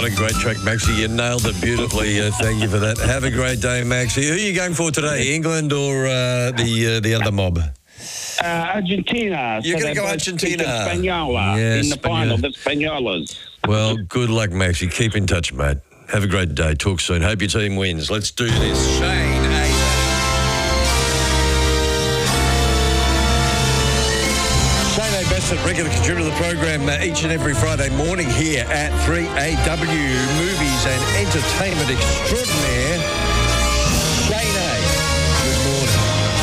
What a great track, Maxie. You nailed it beautifully. Thank you for that. Have a great day, Maxie. Who are you going for today, England or the other mob? Argentina. You're going to go Argentina. Española in the final, the Españolas. Well, good luck, Maxie. Keep in touch, mate. Have a great day. Talk soon. Hope your team wins. Let's do this. Shane A. Bassett, regular contributor to the program each and every Friday morning here at 3AW Movies and Entertainment Extraordinaire. Shane A. Good morning.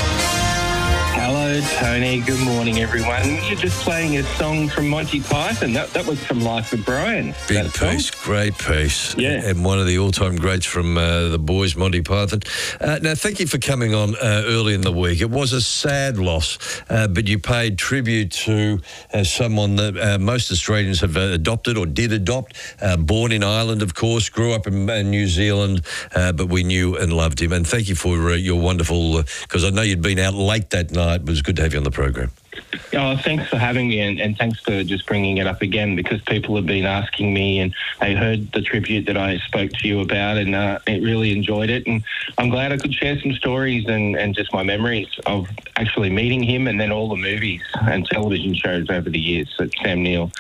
Hello, Tony. Good morning, everyone. You're just playing a song from Monty Python. That was from Life of Brian. Big piece, great piece. Yeah. And one of the all-time greats from the boys, Monty Python. Now, thank you for coming on early in the week. It was a sad loss, but you paid tribute to someone that most Australians have adopted or did adopt. Born in Ireland, of course, grew up in New Zealand, but we knew and loved him. And thank you for your wonderful, because I know you'd been out late that night. It was good to have you on the program. Oh, thanks for having me, and thanks for just bringing it up again, because people have been asking me, and they heard the tribute that I spoke to you about, and it really enjoyed it. And I'm glad I could share some stories and just my memories of actually meeting him, and then all the movies and television shows over the years that Sam Neill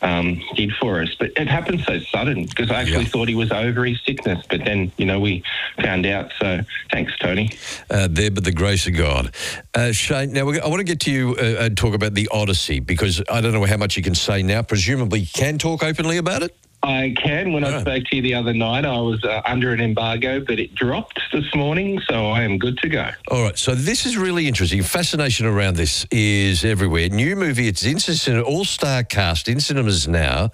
did for us. But it happened so sudden, because I actually thought he was over his sickness, but then, we found out. So thanks, Tony. There, but the grace of God. Shane, now I want to get to you and talk about the Odyssey, because I don't know how much you can say now. Presumably you can talk openly about it? I can. When I spoke to you the other night, I was under an embargo, but it dropped this morning, so I am good to go. All right, so this is really interesting. Fascination around this is everywhere. New movie, it's an all-star cast in cinemas now.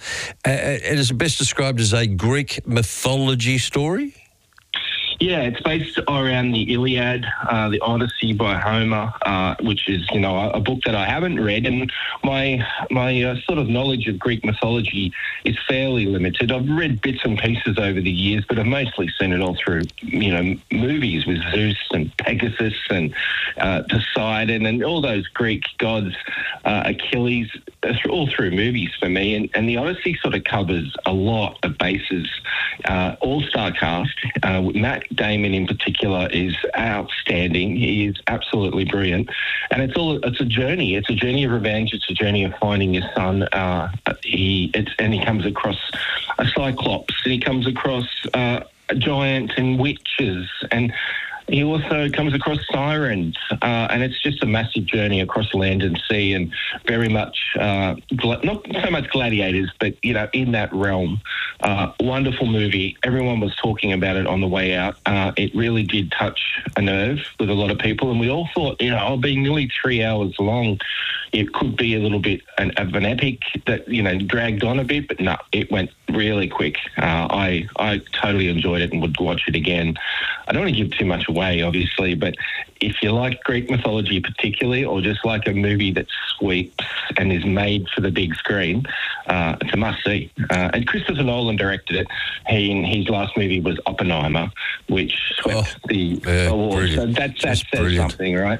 It is best described as a Greek mythology story? Yeah, it's based around the Iliad, the Odyssey by Homer, which is, a book that I haven't read, and my sort of knowledge of Greek mythology is fairly limited. I've read bits and pieces over the years, but I've mostly seen it all through, movies with Zeus and Pegasus and Poseidon and all those Greek gods, Achilles, all through movies for me. And the Odyssey sort of covers a lot of bases. All-star cast, Matt Damon in particular is outstanding. He is absolutely brilliant, and it's a journey. It's a journey of revenge. It's a journey of finding his son. He comes across a cyclops, and he comes across giants and witches, and he also comes across sirens, and it's just a massive journey across land and sea, and very much not so much gladiators, but in that realm. Wonderful movie. Everyone was talking about it on the way out. It really did touch a nerve with a lot of people, and we all thought, being nearly 3 hours long, it could be a little bit of an epic that dragged on a bit, but no, it went really quick. I totally enjoyed it and would watch it again. I don't want to give too much away, obviously, but if you like Greek mythology particularly, or just like a movie that sweeps and is made for the big screen, it's a must-see. And Christopher Nolan directed it. His last movie was Oppenheimer, which swept the award. So that says something, right?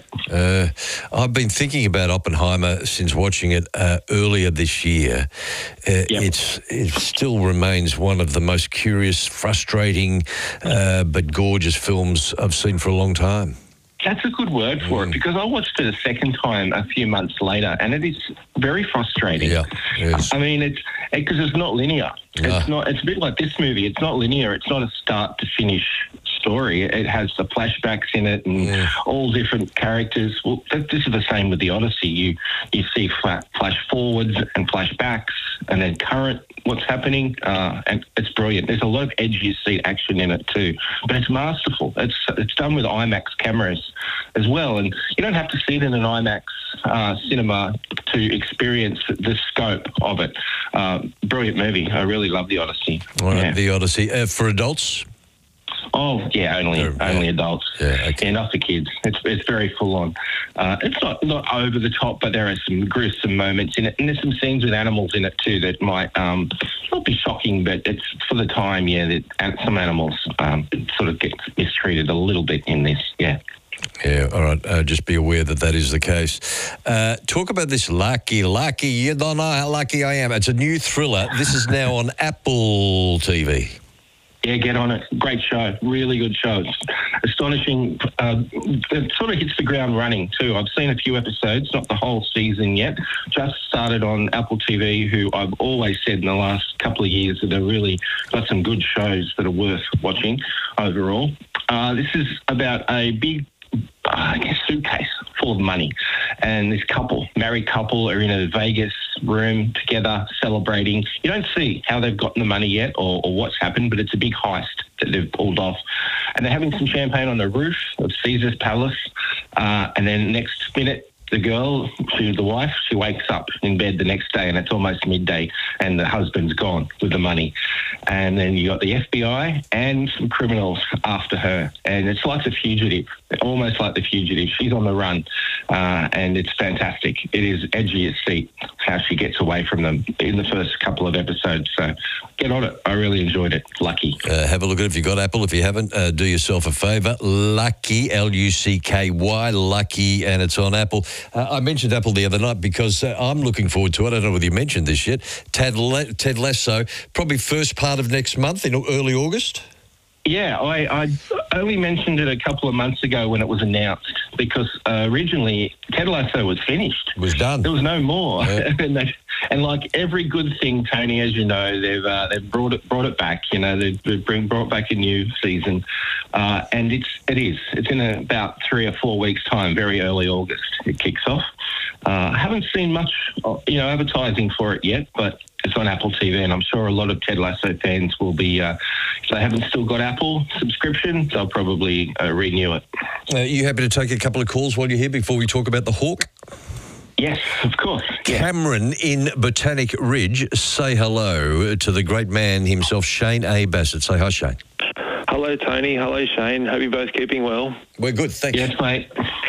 I've been thinking about Oppenheimer since watching it earlier this year. It still remains one of the most curious, frustrating, but gorgeous films I've seen for a long time. That's a good word for it, because I watched it a second time a few months later, and it is very frustrating. Yeah, it is. I mean, it's because it's not linear. It's not. It's a bit like this movie. It's not linear. It's not a start to finish story. It has the flashbacks in it and all different characters. Well, this is the same with the Odyssey. You see flash forwards and flashbacks, and then current what's happening, and it's brilliant. There's a lot of edgy seat action in it too, but it's masterful. It's done with IMAX cameras as well, and you don't have to see it in an IMAX cinema to experience the scope of it. Brilliant movie. I really love the Odyssey. All right, the Odyssey for adults. Oh yeah, only adults. Yeah, okay. Not for kids. It's very full on. It's not over the top, but there are some gruesome moments in it, and there's some scenes with animals in it too that might not be shocking, but it's for the time. Yeah, that some animals sort of get mistreated a little bit in this. Yeah. Yeah, all right. Just be aware that is the case. Talk about this Lucky. You don't know how lucky I am. It's a new thriller. This is now on Apple TV. Yeah, get on it. Great show. Really good show. It's astonishing. It sort of hits the ground running too. I've seen a few episodes, not the whole season yet. Just started on Apple TV, who I've always said in the last couple of years that they've really got some good shows that are worth watching overall. This is about a big suitcase full of money, and this married couple, are in a Vegas room together celebrating. You don't see how they've gotten the money yet or what's happened, but it's a big heist that they've pulled off, and they're having some champagne on the roof of Caesar's Palace, and then next minute the wife, she wakes up in bed the next day, and it's almost midday, and the husband's gone with the money. And then you got the FBI and some criminals after her, and it's like The Fugitive, almost like The Fugitive. She's on the run, and it's fantastic. It is edgy as seat how she gets away from them in the first couple of episodes. So get on it. I really enjoyed it. Lucky. Have a look at it if you've got Apple. If you haven't, do yourself a favour. Lucky, Lucky, Lucky, and it's on Apple. I mentioned Apple the other night because I'm looking forward to it. I don't know whether you mentioned this yet. Ted Lasso, probably first part of next month in early August. Yeah, I only mentioned it a couple of months ago when it was announced, because originally Ted Lasso was finished. It was done. There was no more. Yeah. and like every good thing, Tony, as you know, they've brought it back. You know, they've brought back a new season, and it's in about 3 or 4 weeks' time, very early August. It kicks off. I haven't seen much, advertising for it yet, but it's on Apple TV, and I'm sure a lot of Ted Lasso fans will be, if they haven't still got Apple subscription, they'll probably renew it. You happy to take a couple of calls while you're here before we talk about the Hawk? Yes, of course. Yeah. Cameron in Botanic Ridge, say hello to the great man himself, Shane A. Bassett. Say hi, Shane. Hello, Tony. Hello, Shane. Hope you're both keeping well. We're good, thanks. Yes, mate.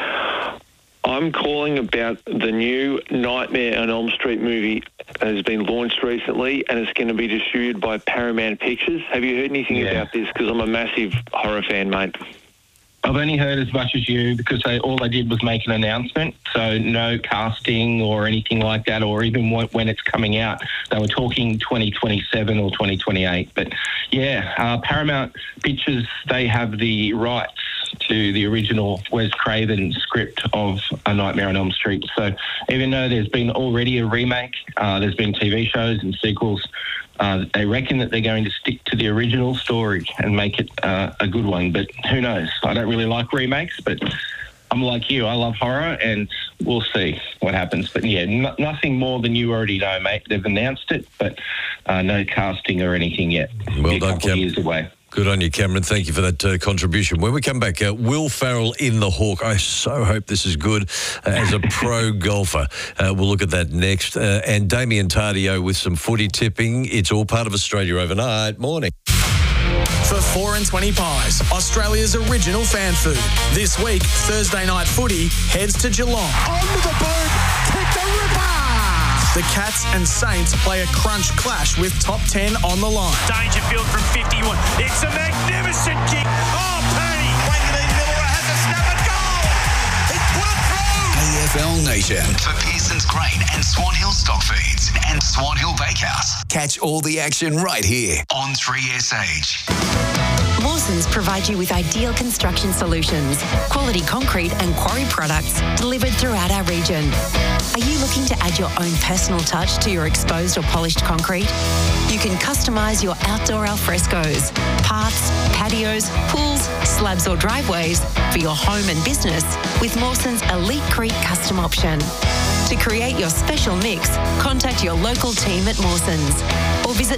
I'm calling about the new Nightmare on Elm Street movie that has been launched recently, and it's going to be distributed by Paramount Pictures. Have you heard anything about this? Because I'm a massive horror fan, mate. I've only heard as much as you, because all they did was make an announcement, so no casting or anything like that, or even when it's coming out. They were talking 2027 or 2028. But yeah, Paramount Pictures, they have the rights to the original Wes Craven script of A Nightmare on Elm Street. So even though there's been already a remake, there's been TV shows and sequels, they reckon that they're going to stick to the original story and make it a good one. But who knows? I don't really like remakes, but I'm like you. I love horror, and we'll see what happens. But yeah, nothing more than you already know, mate. They've announced it, but no casting or anything yet. Well done, Cam. Years away. Good on you, Cameron. Thank you for that contribution. When we come back, Will Farrell in The Hawk. I so hope this is good as a pro golfer. We'll look at that next. And Damien Tardio with some footy tipping. It's all part of Australia Overnight. Morning. For 4 and 20 Pies, Australia's original fan food. This week, Thursday night footy heads to Geelong. Onto the boot, kick the ripper! The Cats and Saints play a crunch clash with top 10 on the line. Dangerfield from 51. It's a magnificent kick. Oh, Penny. Wanganeen-Milera has a snap and goal. It's put it through. AFL Nation for Pearson's Grain and Swan Hill Stock Feeds and Swan Hill Bakehouse. Catch all the action right here on 3SH. Mawsons provide you with ideal construction solutions, quality concrete and quarry products delivered throughout our region. Are you looking to add your own personal touch to your exposed or polished concrete? You can customise your outdoor alfrescos, paths, patios, pools, slabs or driveways for your home and business with Mawsons Elite Creek Custom Option. To create your special mix, contact your local team at Mawsons or visit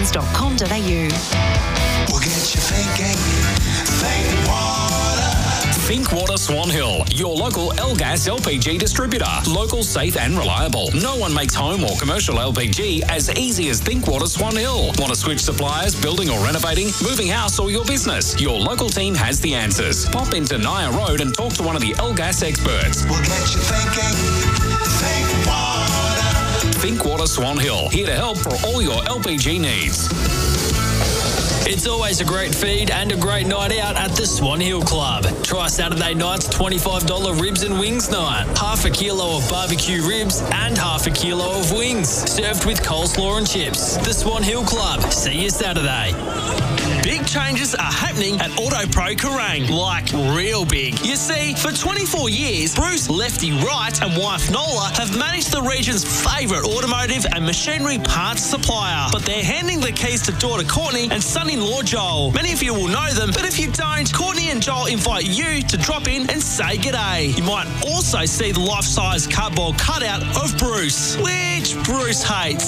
mawsons.com.au. We'll get you thinking. Think water. Think Water Swan Hill, your local L-Gas LPG distributor. Local, safe and reliable. No one makes home or commercial LPG as easy as Think Water Swan Hill. Want to switch suppliers, building or renovating, moving house or your business? Your local team has the answers. Pop into Naya Road and talk to one of the L-Gas experts. We'll get you thinking. Think water. Think Water Swan Hill, here to help for all your LPG needs. It's always a great feed and a great night out at the Swan Hill Club. Try Saturday night's $25 ribs and wings night. Half a kilo of barbecue ribs and half a kilo of wings. Served with coleslaw and chips. The Swan Hill Club. See you Saturday. Big changes are happening at Auto Pro Kerrang, like real big. You see, for 24 years, Bruce Lefty Wright and wife Nola have managed the region's favourite automotive and machinery parts supplier. But they're handing the keys to daughter Courtney and son-in-law Joel. Many of you will know them, but if you don't, Courtney and Joel invite you to drop in and say g'day. You might also see the life-size cardboard cutout of Bruce, which Bruce hates.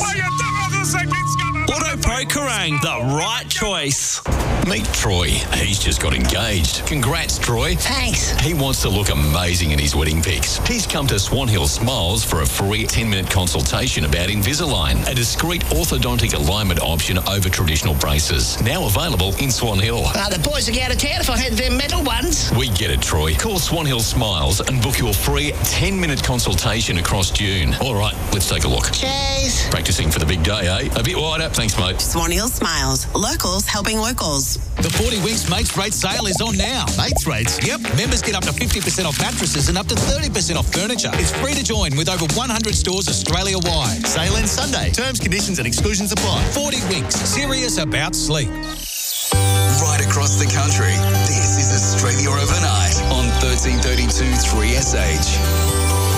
Auto Pro Kerrang, the right choice. Meet Troy. He's just got engaged. Congrats, Troy. Thanks. He wants to look amazing in his wedding pics. He's come to Swan Hill Smiles for a free 10-minute consultation about Invisalign, a discreet orthodontic alignment option over traditional braces. Now available in Swan Hill. The boys would go out of town if I had them metal ones. We get it, Troy. Call Swan Hill Smiles and book your free 10-minute consultation across June. All right, let's take a look. Cheers. Practicing for the big day, eh? A bit wider. Thanks, mate. Swan Hill Smiles. Locals helping locals. The 40 Winks Mates Rate sale is on now. Mates Rates? Yep. Members get up to 50% off mattresses and up to 30% off furniture. It's free to join with over 100 stores Australia-wide. Sale ends Sunday. Terms, conditions and exclusions apply. 40 Winks. Serious about sleep. Right across the country, this is Australia Overnight on 1332 3SH.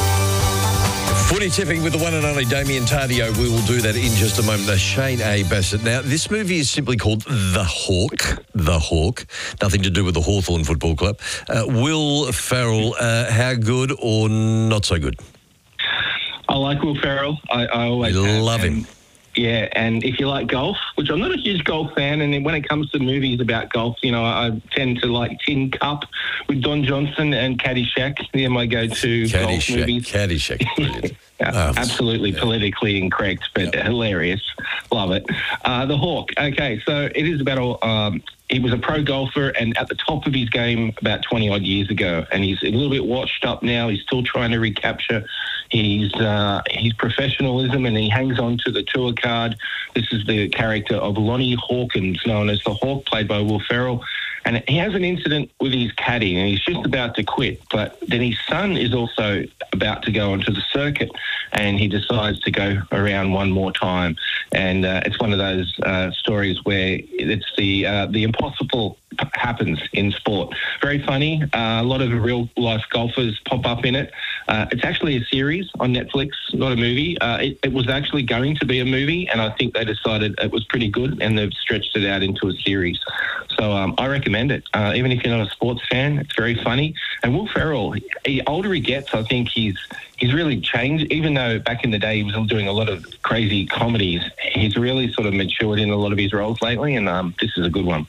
Footy tipping with the one and only Damien Tardio. We will do that in just a moment. Shane A. Bassett. Now, this movie is simply called The Hawk. The Hawk. Nothing to do with the Hawthorn Football Club. Will Ferrell, how good or not so good? I like Will Ferrell. I always love him. Yeah, and if you like golf, which I'm not a huge golf fan, and then when it comes to movies about golf, you know, I tend to like Tin Cup with Don Johnson and Caddyshack. They're my go-to golf movies. Caddyshack, brilliant. Absolutely politically incorrect, but hilarious. Love it. The Hawk. Okay, so it is about he was a pro golfer and at the top of his game about 20-odd years ago, and he's a little bit washed up now. He's still trying to recapture his professionalism, and he hangs on to the tour card. This is the character of Lonnie Hawkins, known as the Hawk, played by Will Ferrell. And he has an incident with his caddy, and he's just about to quit. But then his son is also about to go onto the circuit, and he decides to go around one more time. And it's one of those stories where it's the impossible happens in sport. Very funny. A lot of real-life golfers pop up in it. It's actually a series on Netflix, not a movie. It was actually going to be a movie, and I think they decided it was pretty good, and they've stretched it out into a series. So I recommend it. Even if you're not a sports fan, it's very funny. And Will Ferrell, the older he gets, I think he's really changed. Even though back in the day he was doing a lot of crazy comedies, he's really sort of matured in a lot of his roles lately, and this is a good one.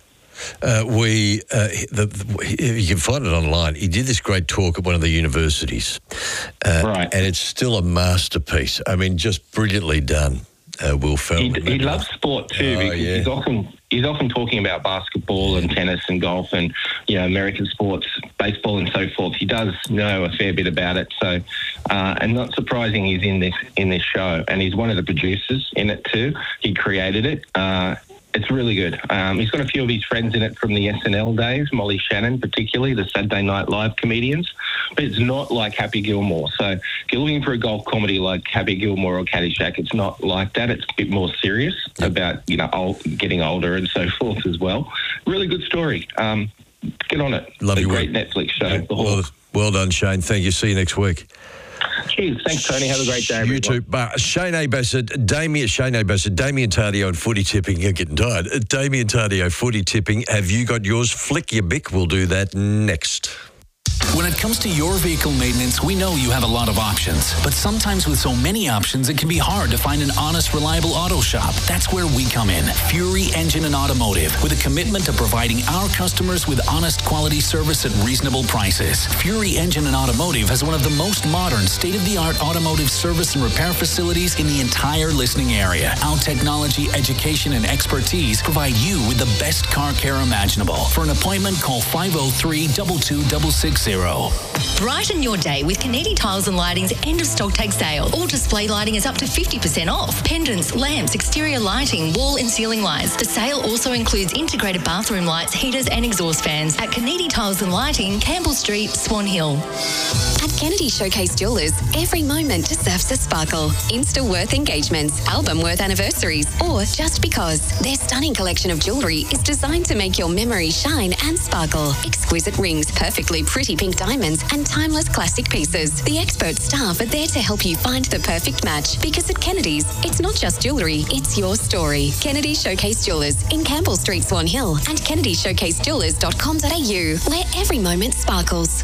You can find it online. He did this great talk at one of the universities. Right. And it's still a masterpiece. I mean, just brilliantly done, Will Ferrell. He loves sport too, because he's often talking about basketball and tennis and golf and, you know, American sports, baseball and so forth. He does know a fair bit about it. So, and not surprising he's in this show. And he's one of the producers in it too. He created it. It's really good. He's got a few of his friends in it from the SNL days, Molly Shannon particularly, the Saturday Night Live comedians. But it's not like Happy Gilmore. So if you're looking for a golf comedy like Happy Gilmore or Caddyshack, it's not like that. It's a bit more serious about, you know, getting older and so forth as well. Really good story. Get on it. Love your great work. Netflix show. Yeah, well done, Shane. Thank you. See you next week. Cheers. Thanks, Tony. Have a great day, everyone. You too. Shane A. Bassett, Damien Tardio and footy tipping. You're getting tired. Damien Tardio, footy tipping. Have you got yours? Flick your bick. We'll do that next. When it comes to your vehicle maintenance, we know you have a lot of options. But sometimes with so many options, it can be hard to find an honest, reliable auto shop. That's where we come in. Fury Engine and Automotive, with a commitment to providing our customers with honest, quality service at reasonable prices. Fury Engine and Automotive has one of the most modern, state-of-the-art automotive service and repair facilities in the entire listening area. Our technology, education, and expertise provide you with the best car care imaginable. For an appointment, call 503-22660 Hero. Brighten your day with Canidi Tiles and Lighting's end of stock take sale. All display lighting is up to 50% off. Pendants, lamps, exterior lighting, wall and ceiling lights. The sale also includes integrated bathroom lights, heaters and exhaust fans at Canidi Tiles and Lighting, Campbell Street, Swan Hill. At Kennedy Showcase Jewellers, every moment deserves a sparkle. Insta-worth engagements, album-worth anniversaries, or just because. Their stunning collection of jewellery is designed to make your memory shine and sparkle. Exquisite rings, perfectly pretty pink diamonds, and timeless classic pieces. The expert staff are there to help you find the perfect match, because at Kennedy's, it's not just jewellery, it's your story. Kennedy Showcase Jewellers in Campbell Street, Swan Hill, and kennedyshowcasejewellers.com.au, where every moment sparkles.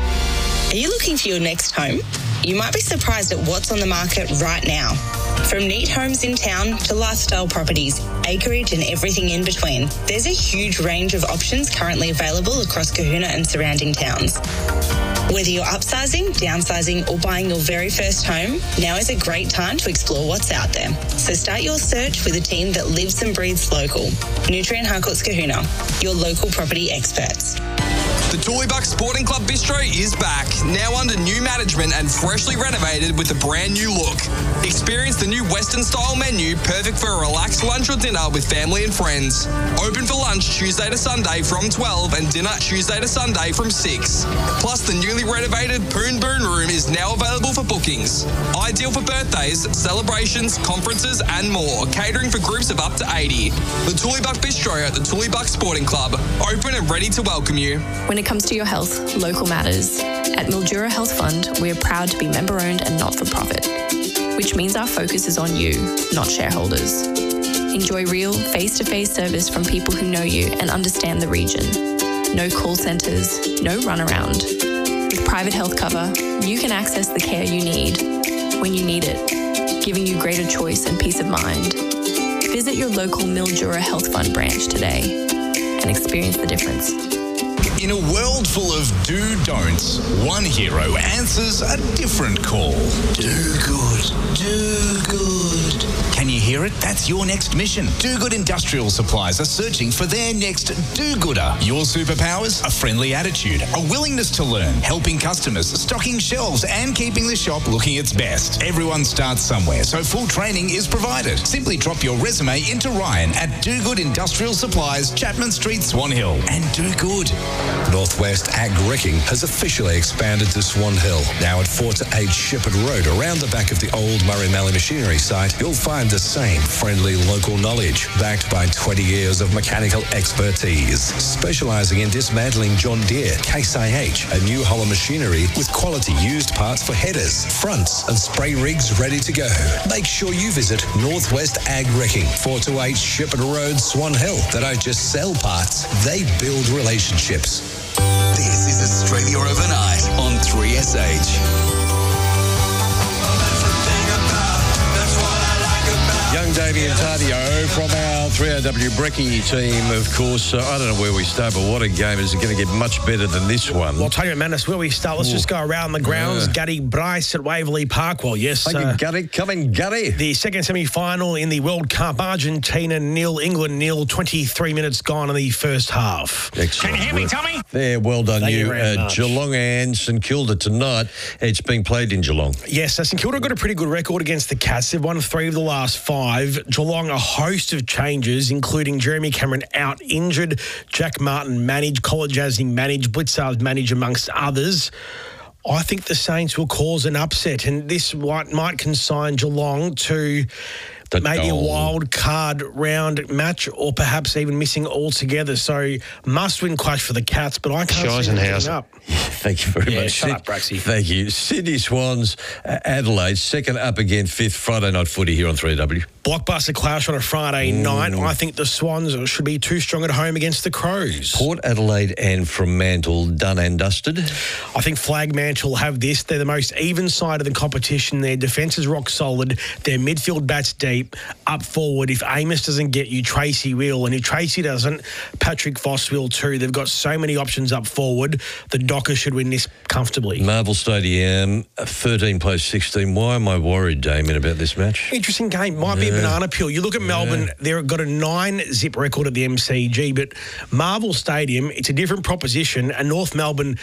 Are you looking for your next home? You might be surprised at what's on the market right now. From neat homes in town to lifestyle properties, acreage and everything in between, there's a huge range of options currently available across Kahuna and surrounding towns. Whether you're upsizing, downsizing or buying your very first home, now is a great time to explore what's out there. So start your search with a team that lives and breathes local. Nutrien Harcourts Kahuna, your local property experts. The Tooleybuck Sporting Club Bistro is back, now under new management and freshly renovated with a brand new look. Experience the new Western-style menu, perfect for a relaxed lunch or dinner with family and friends. Open for lunch Tuesday to Sunday from 12 and dinner Tuesday to Sunday from 6. Plus, the newly renovated Poon Boon Room is now available for bookings. Ideal for birthdays, celebrations, conferences and more, catering for groups of up to 80. The Tooleybuck Bistro at the Tooleybuck Sporting Club, open and ready to welcome you. When it comes to your health, local matters. At Mildura Health Fund, we are proud to be member-owned and not-for-profit, which means our focus is on you, not shareholders. Enjoy real, face-to-face service from people who know you and understand the region. No call centres, no runaround. With private health cover, you can access the care you need when you need it, giving you greater choice and peace of mind. Visit your local Mildura Health Fund branch today and experience the difference. In a world full of do-don'ts, one hero answers a different call. Do good. Do good. Can you hear it? That's your next mission. Do Good Industrial Supplies are searching for their next do-gooder. Your superpowers? A friendly attitude, a willingness to learn, helping customers, stocking shelves and keeping the shop looking its best. Everyone starts somewhere, so full training is provided. Simply drop your resume into Ryan at Do Good Industrial Supplies, Chapman Street, Swan Hill, and do good. Northwest Ag Wrecking has officially expanded to Swan Hill. Now at 4 to 8 Shepherd Road, around the back of the old Murray Mallee Machinery site, you'll find the same friendly local knowledge, backed by 20 years of mechanical expertise, specialising in dismantling John Deere, Case IH, and New Holland machinery with quality used parts for headers, fronts and spray rigs ready to go. Make sure you visit Northwest Ag Wrecking, 4 to 8 Shepherd Road, Swan Hill. They don't just sell parts, they build relationships. This is Australia Overnight on 3SH. Young Damien Tadio from our 3AW Brekkie team, of course. I don't know where we start, but what a game. Is it going to get much better than this one? Well, Tadio Manis, where we start, let's just go around the grounds. Gutty Bryce at Waverley Park. Well, yes. Thank you, Gutty. Coming, Gutty. The second semi-final in the World Cup. Argentina 0, England 0. 23 minutes gone in the first half. Excellent. Can you hear me, Tommy? There, well done. Thank you you. very much. Geelong and St Kilda tonight. It's being played in Geelong. Yes, St Kilda got a pretty good record against the Cats. They've won 3 of the last 5. Geelong, a host of changes, including Jeremy Cameron out injured, Jack Martin managed, Colin Jasny managed, Blitzar's managed, amongst others. I think the Saints will cause an upset, and this might consign Geelong to maybe a wild card round match, or perhaps even missing altogether. So must-win clash for the Cats, but I can't see them getting up. Thank you very much. Shut up, Braxy. Thank you. Sydney Swans, Adelaide, second up again, 5th Friday night footy here on 3AW. Blockbuster clash on a Friday night. I think the Swans should be too strong at home against the Crows. Port Adelaide and Fremantle, done and dusted. I think Flagmantle have this. They're the most even side of the competition. Their defence is rock solid. Their midfield bats deep. Up forward, if Amos doesn't get you, Tracy will. And if Tracy doesn't, Patrick Voss will too. They've got so many options up forward. The Dockers should win this comfortably. Marvel Stadium, 13 plays 16. Why am I worried, Damien, about this match? Interesting game. Might be a banana peel. You look at Melbourne, they've got a 9-zip record at the MCG, but Marvel Stadium, it's a different proposition, and North Melbourne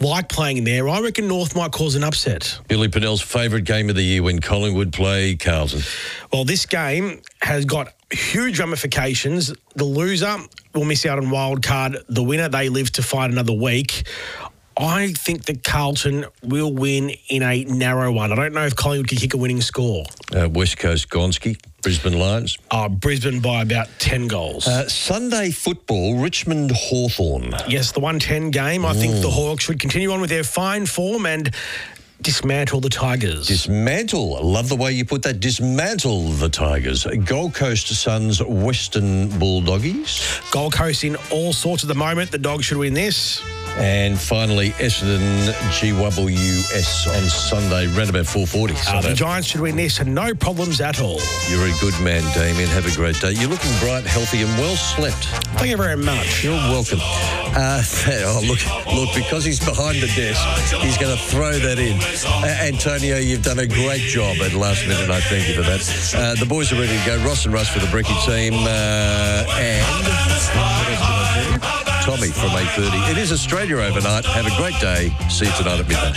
like playing there. I reckon North might cause an upset. Billy Pennell's favourite game of the year when Collingwood play Carlton. Well, this game has got huge ramifications. The loser will miss out on wild card. The winner, they live to fight another week. I think that Carlton will win in a narrow one. I don't know if Collingwood can kick a winning score. West Coast Gonski, Brisbane Lions. Brisbane by about 10 goals. Sunday football, Richmond Hawthorn. Yes, the 110 game. I think the Hawks should continue on with their fine form and dismantle the Tigers. Dismantle. I love the way you put that. Dismantle the Tigers. Gold Coast Suns, Western Bulldogies. Gold Coast in all sorts at the moment. The Dogs should win this. And finally, Essendon GWS on Sunday, round about 4:40. The Giants should win this and no problems at all. You're a good man, Damien. Have a great day. You're looking bright, healthy and well slept. Thank you very much. You're welcome. Look, because he's behind the desk, he's going to throw that in. Antonio, you've done a great job at last minute, and I thank you for that. The boys are ready to go. Ross and Russ for the Bricky team. And Tommy from 8:30. It is Australia overnight. Have a great day. See you tonight at midnight.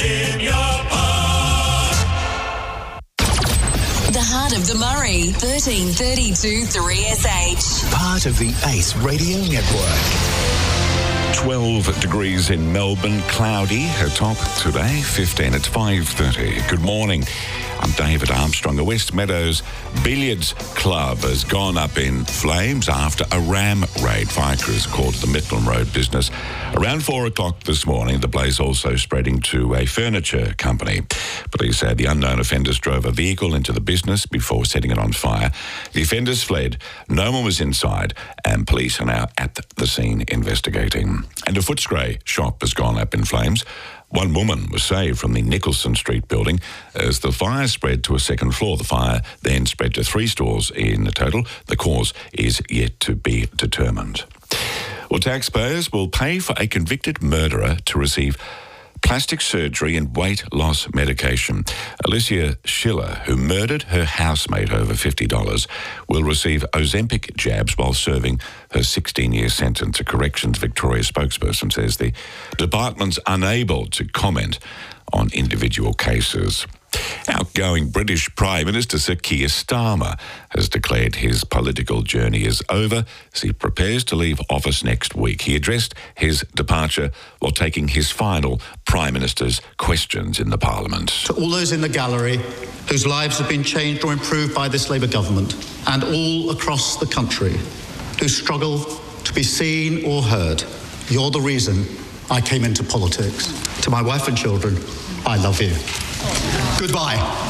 The Heart of the Murray, 1332 3SH. Part of the Ace Radio Network. 12 degrees in Melbourne, cloudy, a top today, 15 at 5:30. Good morning. I'm David Armstrong. The West Meadows Billiards Club has gone up in flames after a ram raid. Fire crews called the Midland Road business. Around 4 o'clock this morning, the blaze also spreading to a furniture company. Police say the unknown offenders drove a vehicle into the business before setting it on fire. The offenders fled. No one was inside, and police are now at the scene investigating. And a Footscray shop has gone up in flames. One woman was saved from the Nicholson Street building as the fire spread to a second floor. The fire then spread to 3 stores in total. The cause is yet to be determined. Well, taxpayers will pay for a convicted murderer to receive plastic surgery and weight loss medication. Alicia Schiller, who murdered her housemate over $50, will receive Ozempic jabs while serving her 16-year sentence. A Corrections Victoria spokesperson says the department's unable to comment on individual cases. Outgoing British Prime Minister Sir Keir Starmer has declared his political journey is over as he prepares to leave office next week. He addressed his departure while taking his final Prime Minister's questions in the Parliament. To all those in the gallery whose lives have been changed or improved by this Labour government, and all across the country who struggle to be seen or heard, you're the reason I came into politics. To my wife and children, I love you. Goodbye.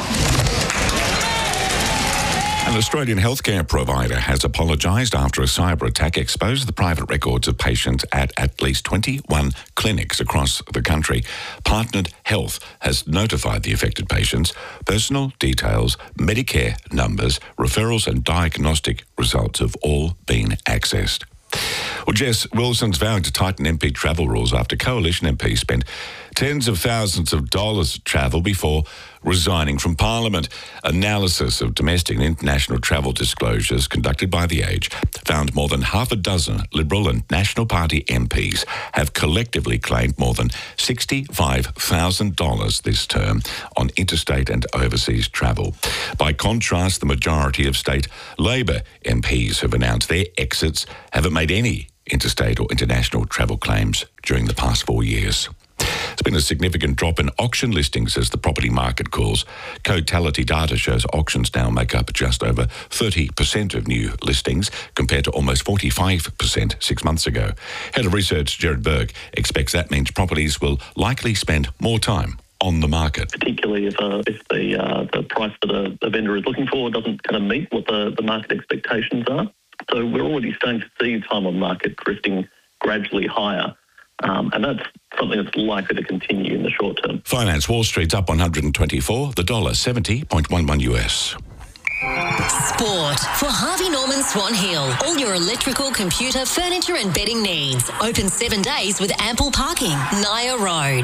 An Australian healthcare provider has apologised after a cyber attack exposed the private records of patients at least 21 clinics across the country. Partnered Health has notified the affected patients. Personal details, Medicare numbers, referrals and diagnostic results have all been accessed. Well, Jess Wilson's vowing to tighten MP travel rules after Coalition MPs spent tens of thousands of dollars to travel before resigning from Parliament. Analysis of domestic and international travel disclosures conducted by The Age found more than half a dozen Liberal and National Party MPs have collectively claimed more than $65,000 this term on interstate and overseas travel. By contrast, the majority of state Labor MPs who've announced their exits haven't made any interstate or international travel claims during the past 4 years. There's been a significant drop in auction listings as the property market cools. Cotality data shows auctions now make up just over 30% of new listings, compared to almost 45% 6 months ago. Head of Research Gerard Burke expects that means properties will likely spend more time on the market. Particularly if the price that a vendor is looking for doesn't kind of meet what the market expectations are. So we're already starting to see time on market drifting gradually higher. And that's something that's likely to continue in the short term. Finance Wall Street's up 124, the dollar 70.11 US. Sport for Harvey Norman Swan Hill. All your electrical, computer, furniture and bedding needs. Open 7 days with ample parking. Naya Road.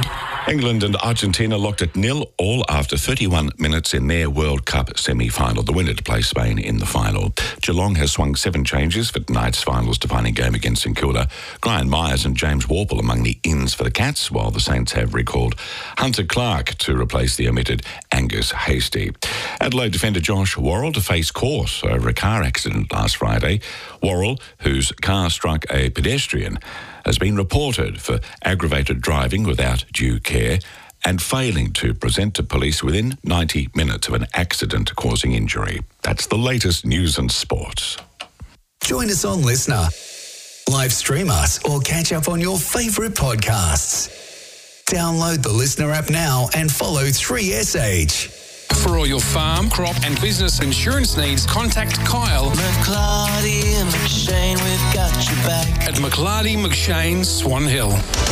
England and Argentina locked at 0-0 after 31 minutes in their World Cup semi-final. The winner to play Spain in the final. Geelong has swung 7 changes for tonight's finals defining game against St Kilda. Brian Myers and James Warple among the ins for the Cats, while the Saints have recalled Hunter Clark to replace the omitted Angus Hastie. Adelaide defender Josh Worrell to face court over a car accident last Friday. Worrell, whose car struck a pedestrian, has been reported for aggravated driving without due care and failing to present to police within 90 minutes of an accident causing injury. That's the latest news and sports. Join us on Listener. Live stream us or catch up on your favourite podcasts. Download the Listener app now and follow 3SH. For all your farm, crop and business insurance needs, contact Kyle McClarty and McShane, we've got your back. at McClarty McShane, Swan Hill.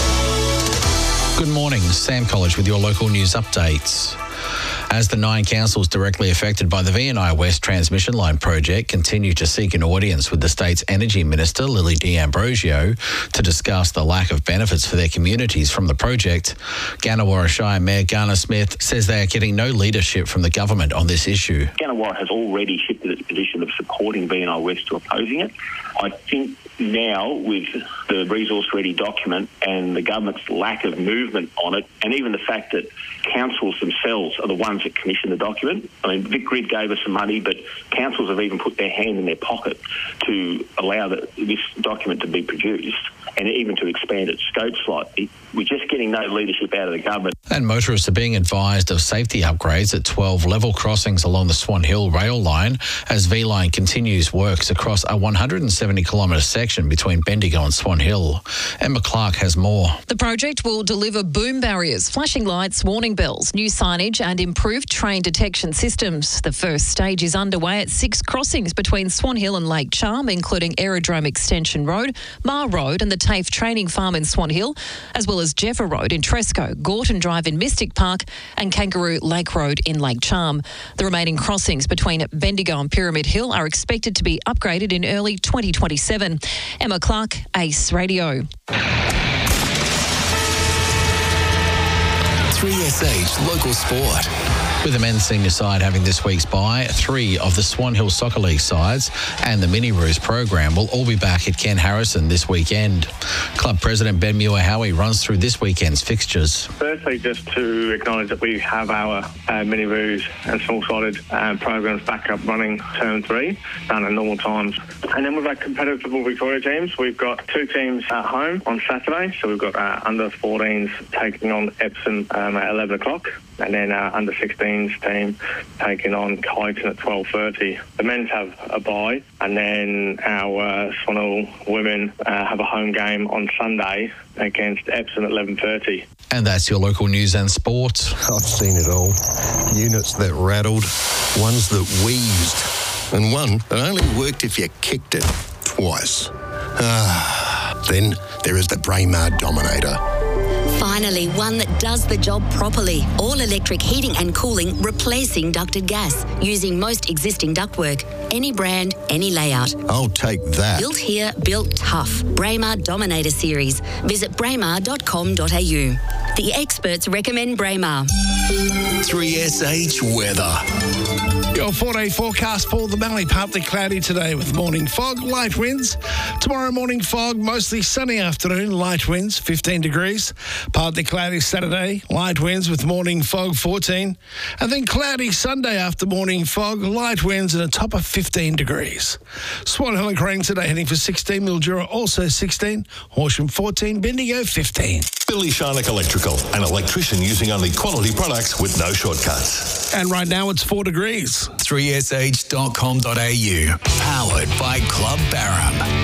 Good morning, Sam College with your local news updates. As the 9 councils directly affected by the VNI West transmission line project continue to seek an audience with the state's Energy Minister, Lily D'Ambrosio, to discuss the lack of benefits for their communities from the project, Gannawarra Shire Mayor Garner Smith says they are getting no leadership from the government on this issue. Gannawarra has already shifted its position of supporting VNI West to opposing it. I think now, with the resource-ready document and the government's lack of movement on it, and even the fact that councils themselves are the ones that commission the document. I mean, Vic Grid gave us some money, but councils have even put their hand in their pocket to allow this document to be produced and even to expand its scope slightly. We're just getting no leadership out of the government. And motorists are being advised of safety upgrades at 12 level crossings along the Swan Hill rail line as V-Line continues works across a 170-kilometre section between Bendigo and Swan Hill. Emma Clark has more. The project will deliver boom barriers, flashing lights, warning bells, new signage and improved train detection systems. The first stage is underway at 6 crossings between Swan Hill and Lake Charm, including Aerodrome Extension Road, Mar Road and the TAFE Training Farm in Swan Hill, as well as Jeffer Road in Tresco, Gorton Drive in Mystic Park and Kangaroo Lake Road in Lake Charm. The remaining crossings between Bendigo and Pyramid Hill are expected to be upgraded in early 2027. Emma Clark, Ace Radio. 3SH Local Sport. With the men's senior side having this week's bye, 3 of the Swan Hill Soccer League sides and the Mini Roos program will all be back at Ken Harrison this weekend. Club President Ben Muir-Howie runs through this weekend's fixtures. Firstly, just to acknowledge that we have our Mini Roos and small-sided programs back up running term 3, done at normal times. And then with our competitive football Victoria teams, we've got 2 teams at home on Saturday. So we've got under 14s taking on Epsom at 11 o'clock. And then our under 16s team taking on Kyneton at 12:30. The men's have a bye, and then our Swan Hill women have a home game on Sunday against Epsom at 11:30. And that's your local news and sport. I've seen it all. Units that rattled, ones that wheezed, and one that only worked if you kicked it twice. Then there is the Braemar Dominator. Finally, one that does the job properly. All-electric heating and cooling, replacing ducted gas, using most existing ductwork. Any brand, any layout. I'll take that. Built here, built tough. Braemar Dominator Series. Visit braemar.com.au. The experts recommend Braemar. 3SH Weather. Your 4-day forecast for the Mallee. Partly cloudy today with morning fog, light winds. Tomorrow morning fog, mostly sunny afternoon, light winds, 15 degrees. Partly cloudy Saturday, light winds with morning fog, 14. And then cloudy Sunday after morning fog, light winds and a top of 15 degrees. Swan Hill and Crane today heading for 16. Mildura also 16. Horsham 14. Bendigo 15. Billy Sharnock Electrical, an electrician using only quality products with no shortcuts. And right now it's 4 degrees. 3sh.com.au. Powered by Club Barham.